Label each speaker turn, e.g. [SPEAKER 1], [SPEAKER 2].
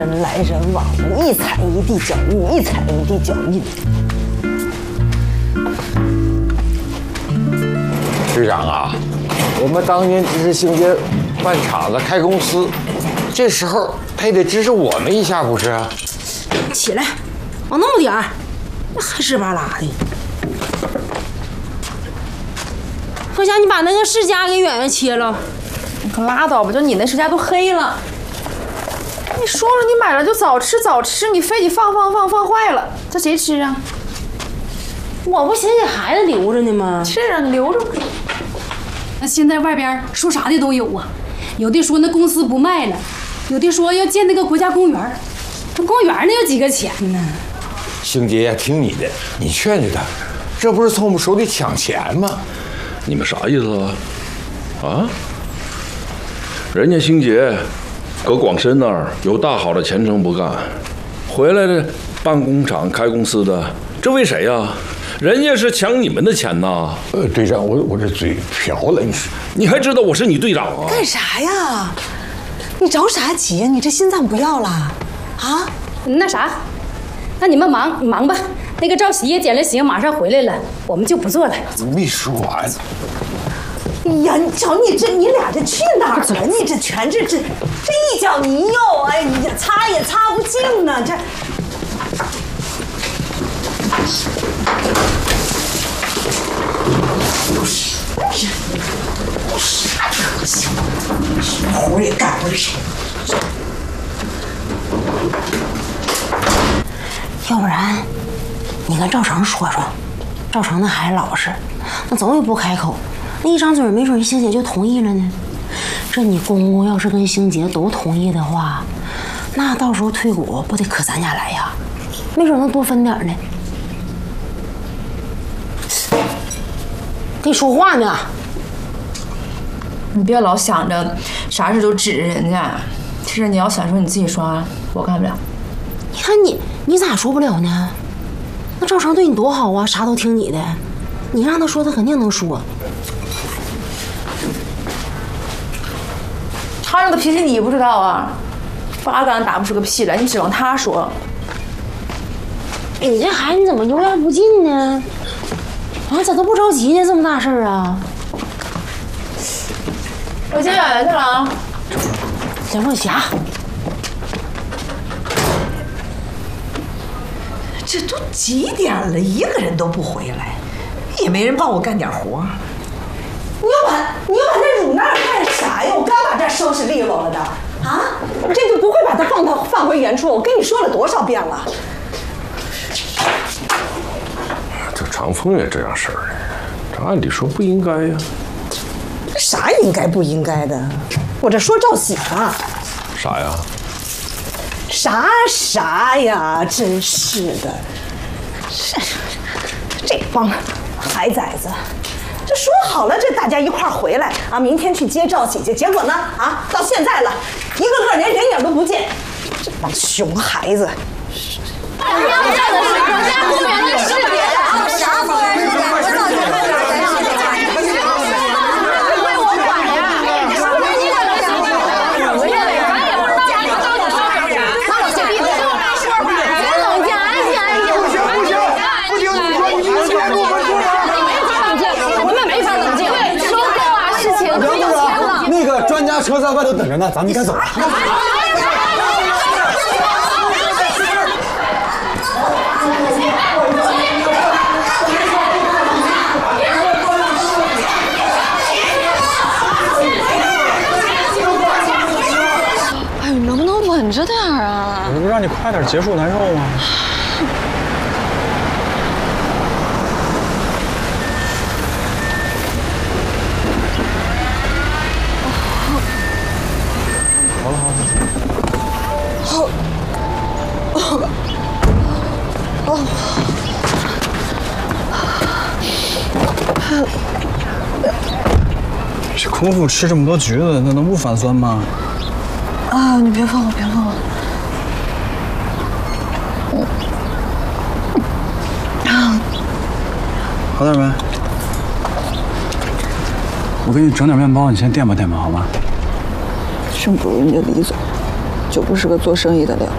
[SPEAKER 1] 人来人往，你一踩一地脚印，一踩一地脚印。
[SPEAKER 2] 队长啊，我们当年支持星杰办厂子、开公司，这时候他也得支持我们一下，不是啊？
[SPEAKER 1] 起来，往那么点儿，那还湿巴拉的。何霞，你把那个世家给远远切了。
[SPEAKER 3] 你可拉倒吧，就你那世家都黑了。你说了，你买了就早吃早吃，你非得放坏了，这谁吃啊？
[SPEAKER 1] 我不寻思孩子留着呢吗？
[SPEAKER 3] 是啊，你留着。
[SPEAKER 4] 那现在外边说啥的都有啊，有的说那公司不卖了，有的说要建那个国家公园，这公园那有几个钱呢？
[SPEAKER 2] 星杰呀，听你的，你劝劝他，这不是从我们手里抢钱吗？
[SPEAKER 5] 你们啥意思啊？啊？人家星杰搁广深那儿有大好的前程不干，回来的办工厂、开公司的，这为谁呀？人家是抢你们的钱呐！
[SPEAKER 2] 队长，我这嘴瓢了，
[SPEAKER 5] 你还知道我是你队长啊？
[SPEAKER 6] 干啥呀？你着啥急呀？你这心脏不要了啊？
[SPEAKER 4] 那啥，那你们忙吧。那个赵喜也减了刑，马上回来了，我们就不做了。
[SPEAKER 2] 怎么没说完？
[SPEAKER 6] 哎呀，你瞧你俩这去哪儿了？你这全这一脚泥哟！哎呀，擦也擦不净呢，这。活也干不了。
[SPEAKER 1] 要不然，你跟赵成说说，赵成那孩子老实，那总也不开口，那一张嘴没准星姐就同意了呢。这你公公要是跟星姐都同意的话，那到时候退股不得可咱家来呀？没准能多分点呢。跟你说话呢。
[SPEAKER 3] 你别老想着啥事都指着人家，其实你要想说你自己说，我干不了。
[SPEAKER 1] 你看你咋说不了呢？那赵成对你多好啊，啥都听你的，你让他说，他肯定能说。
[SPEAKER 3] 他这个脾气你不知道啊，八竿打不出个屁来，你指望他说？
[SPEAKER 1] 你这孩子你怎么油盐不进呢？啊，咋都不着急呢？这么大事儿啊！
[SPEAKER 3] 我先远远去了啊。
[SPEAKER 1] 蒋若霞，
[SPEAKER 6] 这都几点了，一个人都不回来，也没人帮我干点活。你要把那乳那儿干啥呀？我刚把这收拾利落了的啊！这就不会把它放回原处。我跟你说了多少遍了。
[SPEAKER 5] 这长风也这样事儿，这按理说不应该呀。
[SPEAKER 6] 啥应该不应该的？我这说赵喜呢。
[SPEAKER 5] 啥呀？
[SPEAKER 6] 啥呀！真是的，这帮孩崽子，这说好了，这大家一块儿回来啊，明天去接赵喜去。结果呢，啊，到现在了，一个个连人影都不见，这帮熊孩子。
[SPEAKER 7] 我家公园的试点啊，啥公园试点？我早就看到了。
[SPEAKER 8] 那个专家车在外头等着呢，咱们该走了。
[SPEAKER 7] 哎，你能不能稳着点啊？
[SPEAKER 8] 我这不让你快点结束难受吗？这空腹吃这么多橘子，那能不反酸吗？
[SPEAKER 7] 啊，你别放我，别放我。
[SPEAKER 8] 好点没？我给你整点面包，你先垫吧垫吧，好吗？
[SPEAKER 7] 真不如人家李总，就不是个做生意的料。